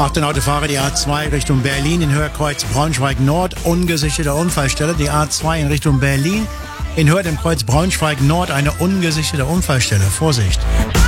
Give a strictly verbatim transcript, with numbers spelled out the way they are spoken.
Achtung, Autofahrer, die A zwei Richtung Berlin in Höhe-Kreuz Braunschweig-Nord, ungesicherte Unfallstelle. Die A zwei in Richtung Berlin in Höhe dem Kreuz Braunschweig-Nord, eine ungesicherte Unfallstelle. Vorsicht!